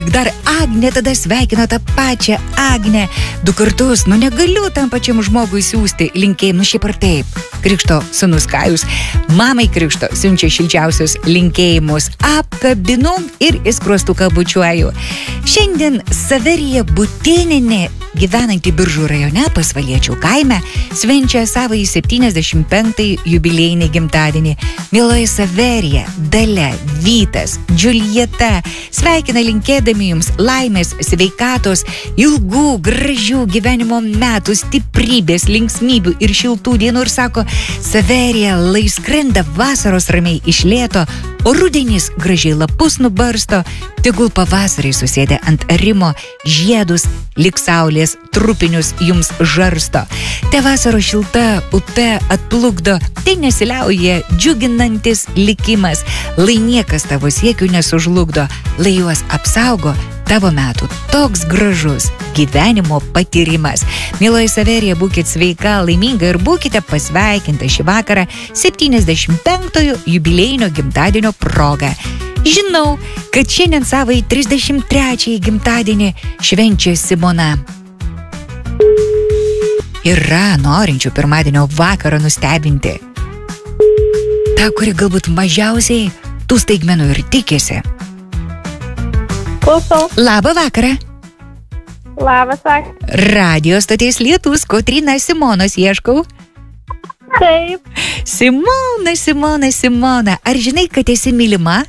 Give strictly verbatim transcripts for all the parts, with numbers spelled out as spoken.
Dar Agnė tada sveikino tą pačią Agnę. Du kartus, nu negaliu tam pačiam žmogui siūsti linkėjimus, šiaip ar taip. Krikšto sūnus Kajus mamai Krikšto siunčia šilčiausius linkėjimus. Apkabinu ir į skruostuką bučiuoju. Šiandien Saverija Butėnienė, gyvenanti Biržų rajone Pasvaliečių kaime, švenčia savąjį septyniasdešimt penktąjį jubiliejinį gimtadienį. Mieloji Saverija, Dalia, Vytas, Džiuljeta sveikina linkėdami jums laimės, sveikatos, ilgų, gražių gyvenimo metų, stiprybės, linksmybių ir šiltų dienų ir sako, Saverija, lai skrenda vasaros ramiai iš lėto, o rudenys gražiai lapus nubarsto, tegul pavasariai susėdė ant rimo žiedus, lyg saulės trupinius jums žarsto. Te vasaro šilta upe atplukdo, tai nesiliauja džiuginantis likimas, lai niekas tavo siekių nesužlugdo, lai juos apsaugo tavo metų toks gražus gyvenimo patyrimas. Mieloji Saverija, būkit sveika, laiminga ir būkite pasveikinta šį vakarą septyniasdešimt penktojo jubiliejinio gimtadienio proga. Žinau, kad šiandien savai trisdešimt trečiąjį gimtadienį švenčia Simona. Yra norinčių pirmadienio vakarą nustebinti. Ta, kuri galbūt mažiausiai tų staigmenų ir tikėsi. Klausau. Labą vakarą. Labas vakaras. Radio stoties Lietus, Kotryna Simonos ieškau. Taip. Simona, Simona, Simona. Ar žinai, kad esi mylima?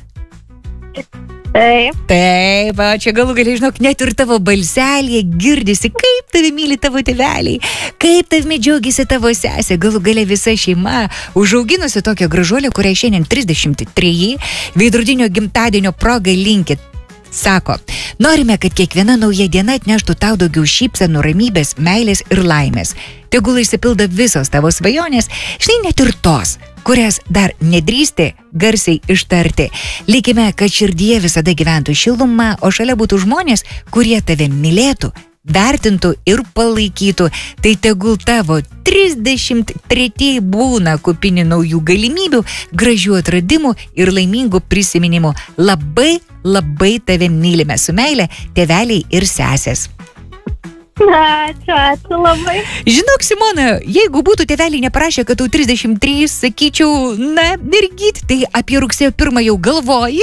Taip. Taip, o čia galų gali, žinok, net ir tavo balselėje girdisi, kaip tave myli tavo tėveliai, kaip tavimi džiaugiasi tavo sesė, galų gali visa šeima, užauginusi tokią gražuolę, kuriai šiandien trisdešimt treji, veidrodinio gimtadienio progai linkit. Sako, norime, kad kiekviena nauja diena atneštų tau daugiau šypsenų, ramybės, meilės ir laimės. Tegul išsipildo visos tavo svajonės, štai net ir tos, kurias dar nedrįsti garsiai ištarti. Likime, kad širdyje visada gyventų šiluma, o šalia būtų žmonės, kurie tave mylėtų, vertintų ir palaikytų. Tai tegul tavo trisdešimt tretieji būna kupini naujų galimybių, gražių atradimų ir laimingų prisiminimų. Labai, labai tave mylime su meile, tėveliai ir sesės. Ačiū, ačiū labai. Žinok, Simona, jeigu būtų tėveliai neprašę, kad tau trisdešimt trys, sakyčiau, na, mergyt, tai apie rugsėjo pirmą jau galvoji.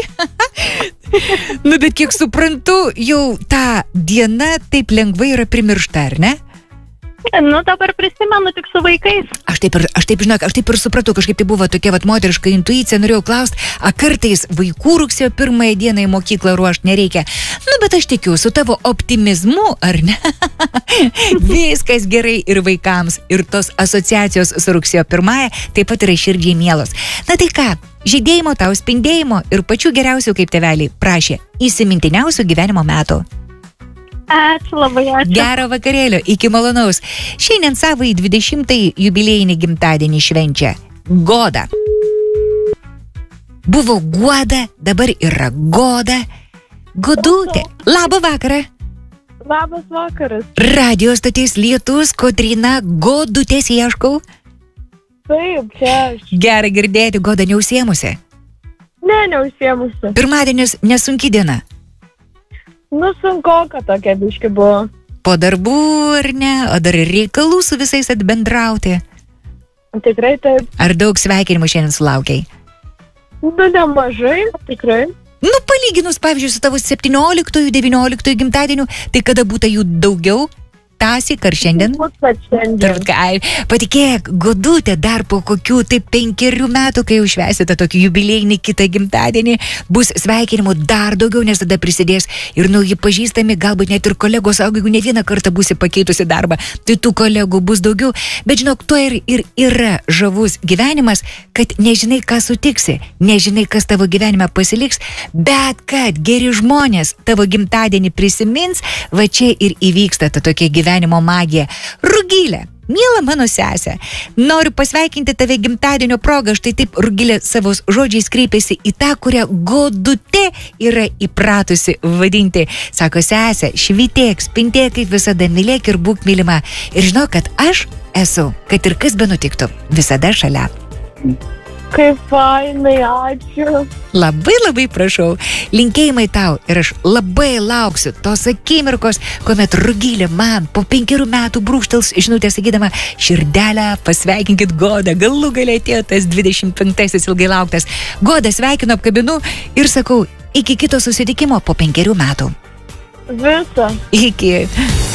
Nu, bet kiek suprantu, jau ta diena taip lengvai yra primiršta, ar ne? Nu, dabar prisimenu tik su vaikais. Aš taip ir, aš taip, žinok, aš taip ir supratau, kažkaip tai buvo tokia vat moteriška intuicija, norėjau klausti, a kartais vaikų rugsėjo pirmąją dieną į mokyklą ruošti nereikia. Nu, bet aš tikiu, su tavo optimizmu, ar ne? Viskas gerai ir vaikams, ir tos asociacijos su rugsėjo pirmąją taip pat yra širdžiai mielos. Na tai ką, žydėjimo tau, spindėjimo ir pačių geriausių, kaip tėveliai prašė, įsimintiniausių gyvenimo metų. Ačiū labai, ačiū. Gero vakarėlio, iki malonaus. Šiandien savai dvidešimtąjį jubiliejinį gimtadienį švenčia Goda. Buvo Guoda, dabar yra Goda. Godutė. Labą vakarą. Labas vakaras. Radio stoties Lietus, Kotryna, Godutės ieškau. Taip, čia aš. Gerai girdėti, Goda neužsiemusi. Ne, neužsiemusi. Pirmadienis nesunki diena. Nu, sunkoka tokia biški buvo. Po darbų, ar ne? O dar ir reikalų su visais atbendrauti. Tikrai taip. Ar daug sveikinimų šiandien sulaukiai? Nu, nemažai, tikrai. Nu, palyginus, pavyzdžiui, su tavo septynioliktojo, devynioliktojo gimtadieniu, tai kada būtų jų daugiau? Tąsyk ar šiandien? šiandien. Patikėk, Godutė, dar po kokių tai penkerių metų, kai jau švęsite tokį jubiliejinį kitą gimtadienį, bus sveikinimų dar daugiau, nes tada prisidės ir nauji pažįstami, galbūt net ir kolegos, o jeigu ne vieną kartą būsi pakeitusi darbą, tai tų kolegų bus daugiau. Bet žinok, tuo ir, ir yra žavus gyvenimas, kad nežinai, ką sutiksi, nežinai, kas tavo gyvenime pasiliks, bet kad geri žmonės tavo gimtadienį prisimins, va čia ir įvyksta ta tokia gyvenimo gyvenimo magija. Rugilė, miela mano sesė, noriu pasveikinti tave gimtadienio progą. Štai taip Rugilė savo žodžiais kreipėsi į tą, kurią Godutė yra įpratusi vadinti. Sako, sesė, švytėk, spintėk kaip visada, mylėk ir būk mylima. Ir žinau, kad aš esu, kad ir kas benutiktų, visada šalia. Kaip fainai, ačiū. Labai labai prašau. Linkėjimai tau ir aš labai lauksiu tos akimirkos, kuomet Rugilė man po penkerių metų brūkštels žinutę sakydama: širdelę, pasveikinkit Godą. Galų gale atėjo tas dvidešimt penktasis ilgai lauktas. Godą sveikinu, apkabinu ir sakau, iki kito susitikimo po penkerių metų. Visą. Iki.